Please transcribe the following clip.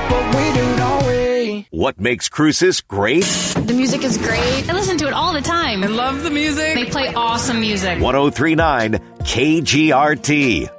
but we do, don't we? What makes Crucis great? The music is great. I listen to it all the time. I love the music. They play awesome music. 1039 KGRT.